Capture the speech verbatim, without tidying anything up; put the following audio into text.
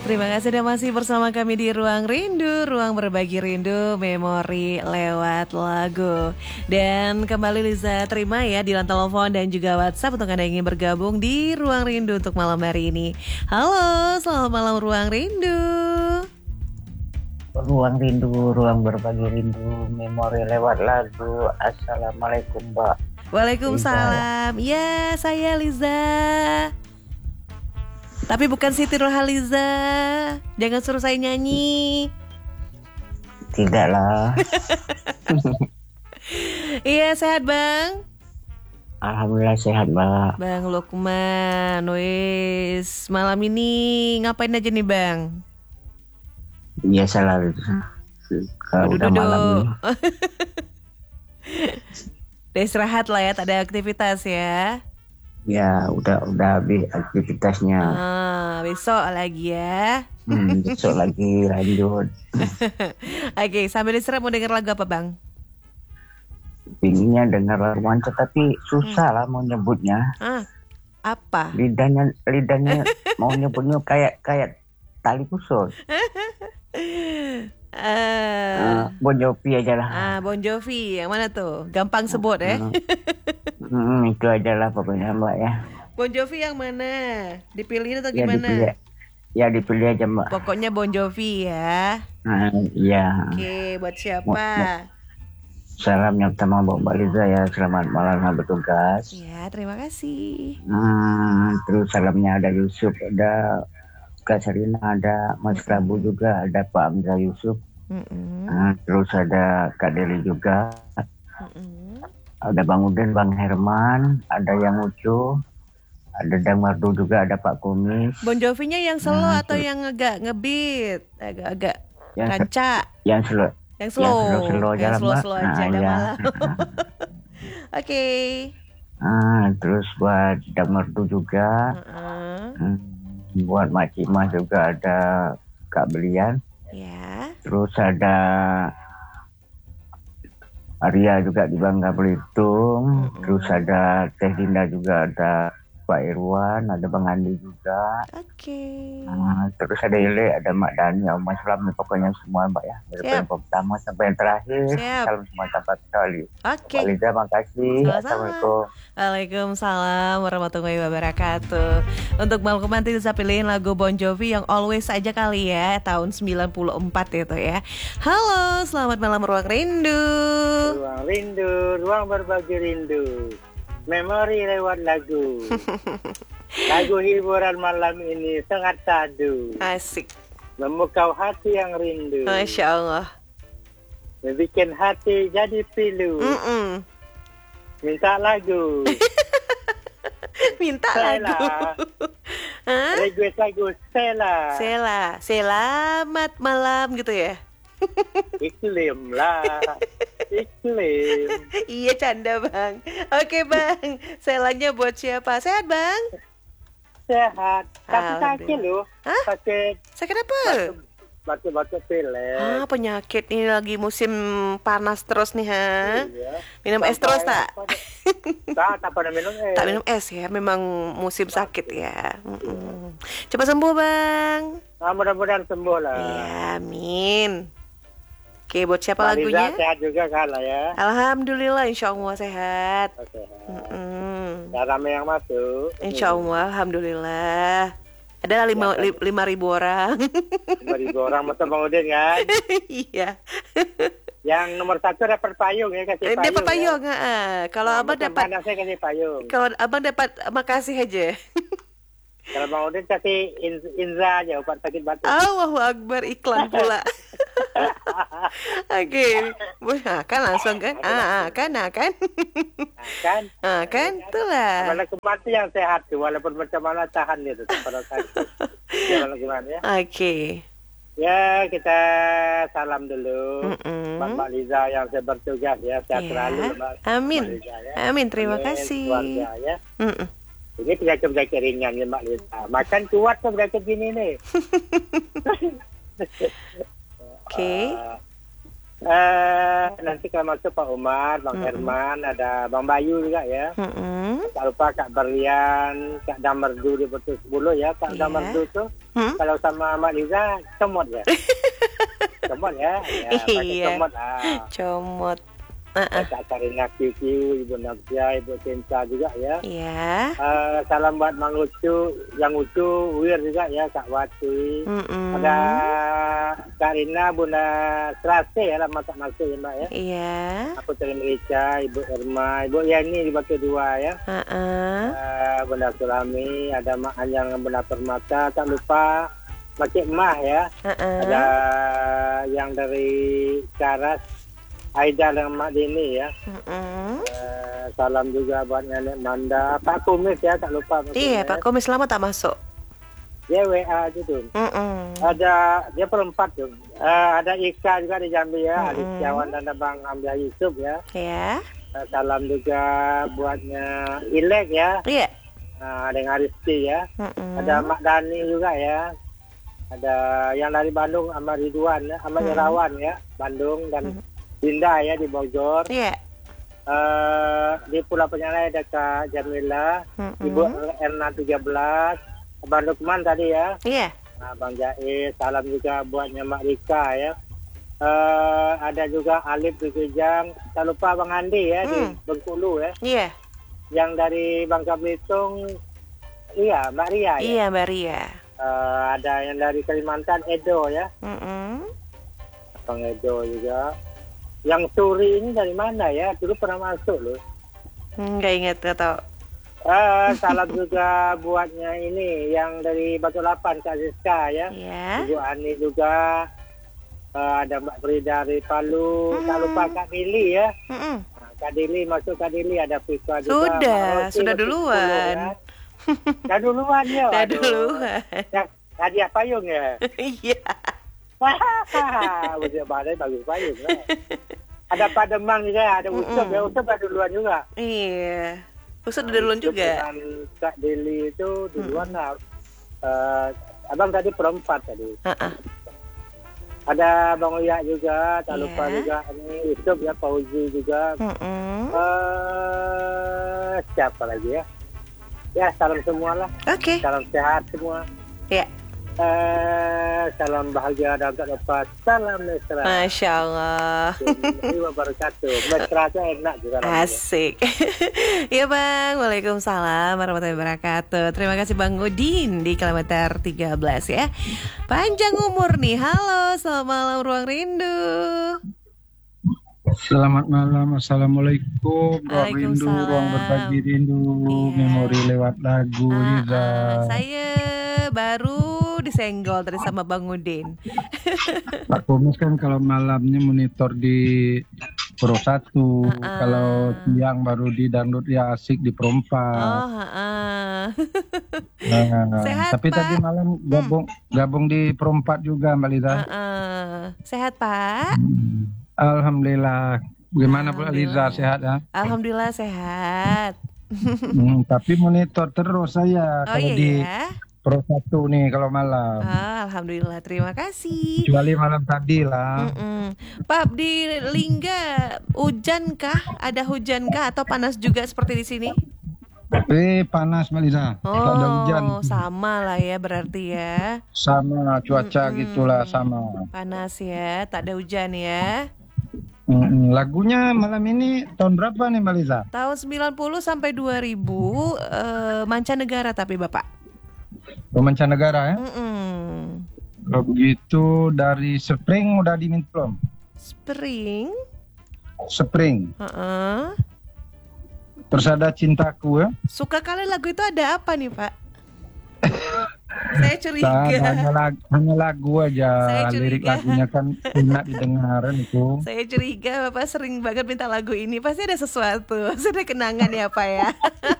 Terima kasih sudah masih bersama kami di Ruang Rindu, ruang berbagi rindu, memori lewat lagu. Dan kembali Liza terima ya di line telepon dan juga WhatsApp untuk Anda yang ingin bergabung di Ruang Rindu untuk malam hari ini. Halo, selamat malam Ruang Rindu. Ruang Rindu, ruang berbagi rindu, memori lewat lagu. Assalamualaikum Mbak. Waalaikumsalam. Liza. Ya, saya Liza. Tapi bukan Siti Nurhaliza. Jangan suruh saya nyanyi. Tidaklah. Iya, sehat Bang? Alhamdulillah sehat Mbak. Bang Lukman, wis malam ini ngapain aja nih Bang? Biasalah. Kalau udah malam ini. Udah istirahat lah ya, tak ada aktivitas ya. Ya udah udah habis aktivitasnya. Ah, besok lagi ya. Hmm, besok lagi lanjut. Oke, sambil istirahat mau denger lagu apa Bang? Pinginnya dengar lagu manca tapi susah hmm. lah mau nyebutnya. Ah, apa? Lidahnya lidahnya mau nyebutnya kayak kayak tali pusut. Uh, uh, Bon Jovi aja lah. Ah, Bon Jovi yang mana tuh? Gampang sebut ya. Uh, Hmm, itu aja lah pokoknya Mbak ya. Bon Jovi yang mana? Dipilih atau ya, gimana? Dipilih, ya dipilih aja Mbak. Pokoknya Bon Jovi ya. Nah, iya. Oke, buat siapa? Mo, mo. Salam yang pertama buat Mbak Liza ya. Selamat malam bertugas. Ya, terima kasih. Hmm, terus salamnya ada Yusuf, ada Kak Sarina, ada Mas Prabu juga, ada Pak Amza Yusuf. Mm-mm. Nah, terus ada Kak Deli juga. Mm-mm. Ada Bang Udin, Bang Herman, ada yang Ucu, ada Dang Mardu juga, ada Pak Kumis. Bon Jovi-nya yang slow nah, atau yang agak ngebeat, agak-agak ranca? Yang slow. Yang slow. Yang slow, yang slow, slow aja nah, ada ya. Malam. Oke. Okay. Ah, terus buat Dang Mardu juga. Uh-uh. Hmm, buat Mak Cimah juga ada Kak Belian. Ya. Yeah. Terus ada Arya juga di Bangka Belitung, mm-hmm. Terus ada Teh Dinda juga, ada Pak Irwan, ada Bang Andi juga. Oke. Okay. Nah, terus ada Ile, ada Mak Dani, Om Islam, pokoknya semua Mbak ya. Dari yang pertama sampai yang terakhir. Siap. Salam semua tanpa sekali. Oke. Okay. Mbak Liza, makasih. Sama-sama. Assalamualaikum. Waalaikumsalam warahmatullahi wabarakatuh. Untuk malam nanti bisa pilihin lagu Bon Jovi yang Always aja kali ya, tahun sembilan puluh empat itu ya. Halo, selamat malam Ruang Rindu. Ruang Rindu, ruang berbagi rindu. Memori lewat lagu. Lagu hiburan malam ini sangat sadu. Asik. Memukau hati yang rindu. Masya Allah. Membikin hati jadi pilu. Mm-mm. Minta lagu. Minta Sela. lagu. Request lagu Sela. Sela. Selamat malam gitu ya. Iklim lah. Iklim. Iya canda Bang. Oke Bang, selanya buat siapa? Sehat Bang? Sehat. Tapi sakit loh. Hah? Sakit. Sakit apa? Batuk-batuk pilek. Ah, penyakit ini lagi musim panas terus nih ha. Iya. Minum es terus tak? Tak, tak pernah minum es. Tak minum es ya, memang musim sakit ya. Mm-mm. Cepat sembuh Bang. Ah, mudah-mudahan sembuh lah. Iya, amin. Oke, buat siapa Mbak lagunya? Liza sehat juga kan lah ya? Alhamdulillah, insya Allah sehat. Oh, sehat. Mm-mm. Ya, ramai yang masuk. Insya Allah, alhamdulillah. Ada lima, ya, li, lima ribu orang. Lima ribu orang, betul Bang Udin kan? Iya. Yang nomor satu dapat payung ya, kasih payung. Dapat payung, ya? uh, kalau nah, abang dapat. Saya kasih payung. Kalau abang dapat, makasih aja. Kalau Bang Udin kasih in, Inza aja, obat sakit batuk. Allahu Akbar, iklan pula. Oke, okay. Kan langsung kan? Ah, kan, ah, kan? Kan? Ah, kan? Itulah. Malah kemati yang sehat tuh, walaupun macam mana tahan gitu pada sakit. Jangan gimana ya? Oke. Okay. Ya, kita salam dulu. Mm-mm. Mbak Liza yang saya bertugas ya, sehat yeah. selalu Mbak. Amin. Mbak Liza, ya. Amin, terima Amin, kasih. Keluarga, ya. Ini penyakit-penyakit ringan ya Mbak Liza. Makan kuat tuh penyakit gini nih. Oke. Okay. Uh, Uh, nanti kalau masuk Pak Umar, Bang mm-hmm. Herman, ada Bang Bayu juga ya. Mm-hmm. Tak lupa Kak Berlian, Kak Damerdu di Betul sepuluh ya. Kak yeah. Damerdu tuh hmm? kalau sama Mbak Liza comot ya. Comot ya, ya pakai iya. comot. Ah. Comot. Uh-uh. Kak Karina Q Q, Ibu Nabia, Ibu Cinta juga ya. Iya. Yeah. Uh, salam buat Mang Lucu, yang Lucu, Wir juga ya, Kak Wati. Mm-mm. Ada Kak Rina, Bunda Serase ya, lama tak masuk ya Mbak ya. Iya. Yeah. Aku terima Rica, Ibu Irma, Ibu Yani di Batu Dua ya. Uh-uh. Uh, Bunda Sulami, ada Mak Anyang, Bunda Permata, tak lupa Makcik Emah ya. Uh-uh. Ada yang dari Karas, Aida dan Mak Dini ya. Uh-uh. Uh, salam juga buat Nenek Manda, Pak Kumis ya, tak lupa. Iya, Pak Kumis lama tak masuk. Dia W A itu tuh. Uh-uh. Ada dia perempat tuh. Uh, ada Ika juga di Jambi ya, uh-uh. Adik Setiawan dan Bang Amda Yusuf ya. Iya. Uh, salam juga buatnya Ilek ya. Iya. Uh, dengan Rizky ya. Uh-uh. Ada Mak Dani juga ya. Ada yang dari Bandung, Ahmad Ridwan ya, Ahmad uh-uh. Irawan ya, Bandung dan uh-uh. Dinda ya di Bogor. Iya. Yeah. Uh, di Pulau Penyalai ada Kak Jamila, uh-uh. Ibu Erna tiga belas, Bang Lukman tadi ya. Iya. Yeah. Nah, Bang Jais, salam juga buatnya Mak Rika ya. Uh, ada juga Alif di Kujang, tak lupa Bang Andi ya hmm. di Bengkulu ya. Iya. Yeah. Yang dari Bangka Belitung, iya Mbak Ria ya. Iya Mbak Ria. Uh, ada yang dari Kalimantan, Edo ya. Mm-mm. Bang Edo juga. Yang Suri ini dari mana ya? Dulu pernah masuk loh. Nggak ingat, nggak tahu. Uh, salam juga buatnya ini yang dari Batu Lapan, Kak Ziska ya. Yeah. Ibu Ani juga. Uh, ada Mbak Frida dari Palu. Mm. Tak lupa Kak Dili ya. Mm-mm. Nah, Kak Dili masuk, Kak Dili ada Fika juga. Sudah, Roti, sudah duluan. Ya. Dah duluan ya. Dah duluan. Ya, hadiah payung ya. Iya. Wah, udah badai bagus payung lah. Ada Pademang juga, ada Usop ya, Usop ada duluan juga. Iya. Usop ada duluan juga. Dengan Kak Deli itu duluan lah. Uh, abang tadi perempat tadi. Uh-uh. Ada Bang Uya juga, tak yeah. lupa juga ini Usop ya, Fauzi juga. Uh-uh. Uh, siapa lagi ya? Ya, salam semua lah. Oke. Okay. Salam sehat semua. Ya. Yeah. Uh, salam bahagia dan tak lupa salam mesra. Masya Allah. Terima wabarakatuh. Mesra itu enak juga. Asik. Ya Bang, waalaikumsalam warahmatullahi wabarakatuh. Terima kasih Bang Udin di kilometer tiga belas ya. Panjang umur nih. Halo, selamat malam Ruang Rindu. Selamat malam, assalamualaikum. Ruang Rindu, ruang berbagi rindu, yeah. Memori lewat lagu. Uh, uh, saya baru disenggol tadi sama Bang Udin. Pak Komis kan kalau malamnya monitor di Pro satu, uh, uh. kalau siang baru di Dangdut Ya Asik di Pro empat. Oh, uh, uh. Nah, sehat, tapi Pak? Tadi malam gabung hmm. gabung di Pro empat juga Mbak Liza. Uh, uh. Sehat Pak? Hmm. Alhamdulillah. Gimana Mbak Liza, sehat ya? Alhamdulillah sehat. hmm, tapi monitor terus saya oh, kalau iya, di ya? Pro satu nih kalau malam. Ah, Alhamdulillah, terima kasih. Kecuali malam tadi lah. Mm-mm. Pak, di Lingga hujan kah? Ada hujan kah atau panas juga seperti di sini? Eh panas Mbak Liza. Oh, ada hujan. sama lah ya berarti ya. Sama cuaca Mm-mm. gitulah sama. Panas ya, tak ada hujan ya. Mm-mm. Lagunya malam ini tahun berapa nih Mbak Liza? Tahun sembilan puluh sampai dua ribu, eh, mancanegara tapi Bapak. Oh, mancanegara ya? Mm-mm. Kalau begitu dari Spring udah diminta belum? Spring? Spring. Uh-uh. Terus ada Cintaku ya? Suka kali lagu itu ada apa nih Pak? Saya curiga. Nah, hanya, lagu, hanya lagu aja. Lirik lagunya kan enak didengaran itu. Saya curiga Bapak sering banget minta lagu ini. Pasti ada sesuatu. Pasti ada kenangan ya Pak ya.